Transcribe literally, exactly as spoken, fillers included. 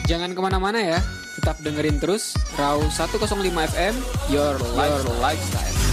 Jangan kemana-mana ya, tetap dengerin terus Raw seratus lima F M, Your Life, Your Lifestyle.